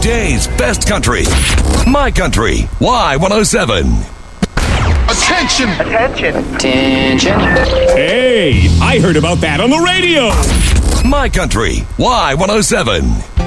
DJ's best country. My Country Y107. Attention! Attention! Attention. Hey, I heard about that on the radio. My Country Y107.